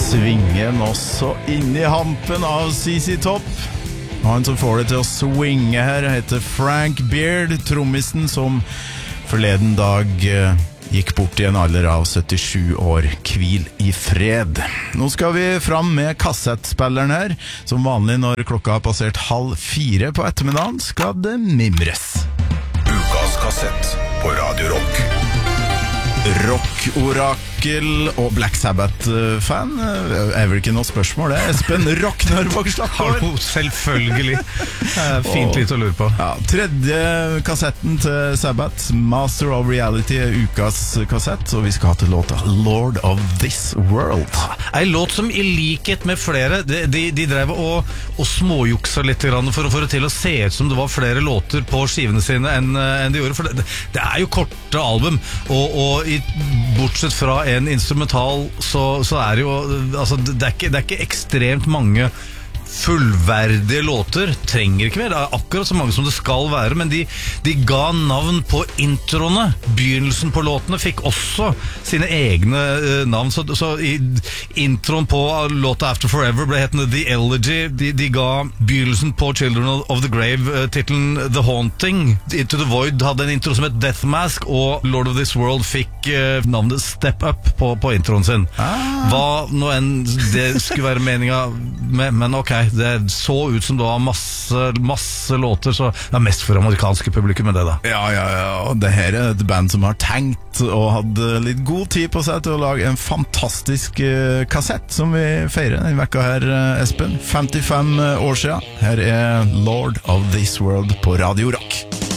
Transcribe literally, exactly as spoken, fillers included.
svinge den også inn i hampen av C C Top. Han som får det til å swinge her heter Frank Beard, trommisen som forleden dag uh, gikk bort i en alder av syttisju år. Hvil i fred. Nå skal vi fram med kassettspilleren her. Som vanlig når klokka har passert halv fire på ettermiddagen skal det mimres. Ukas kassett på Radio Rock. Rock-orakel og Black Sabbath-fan er vel ikke noe spørsmål det. Espen Rockner på Slappår. Hallo, selvfølgelig. Fint litt å lure på. Ja, tredje kassetten til Sabbath, Master of Reality, er ukas kassett, og vi skal ha til låta Lord of This World. En låt som i likhet med flere, de, de, de drev og, og småjuksa litt grann for å få det til å se ut som det var flere låter på skivene sine enn, enn de gjorde, for det, det er jo korte album, og, og i, bortsett fra en instrumental så, så er det jo altså, det, er ikke, det er ikke ekstremt mange fullverdige låter, trenger ikke mer, det er akkurat så mange som det skal være, men de, de ga navn på introene. Begynnelsen på låtene fikk også sine egne uh, navn, så, så i introen på låta After Forever ble hetende The Elegy. De, de ga begynnelsen på Children of the Grave uh, titelen The Haunting. Into the Void hadde en intro som het Death Mask, og Lord of This World fikk uh, navnet Step Up på, på introen sin. Ah. Hva nå enn det skulle være meningen med, men ok, det så ut som det var masse, masse låter, så det er mest for amerikanske publikum med det da. Ja, ja, ja, og det her er et band som har tenkt og hadde litt god tid på seg til å lage en fantastisk uh, kassett som vi feirer denne vekka her, uh, Espen. femtifem år siden. Her er Lord of This World på Radio Rock.